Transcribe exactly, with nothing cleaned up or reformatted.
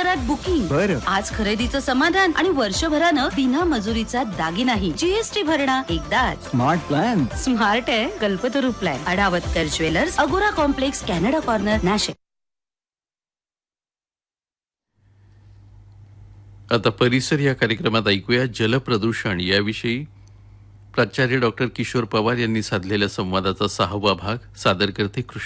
दिवसभरात बुकिंग. बरं. आज खरेदीचं समाधान आणि वर्षभरानं बिना मजुरीचा दागिनाही. जीएसटी भरणा एकदाच. Smart plan. स्मार्ट आहे. कल्पतरू प्लॅन. अडावतकर ज्वेलर्स, अगोरा कॉम्प्लेक्स, कॅनडा कॉर्नर, नाशिक. आता परिसर या कार्यक्रमात ऐकूया जलप्रदूषण याविषयी प्राचार्य डॉक्टर किशोर पवार यांनी साधलेल्या संवादाचा सहावा भाग. सादर करते कृष्ण.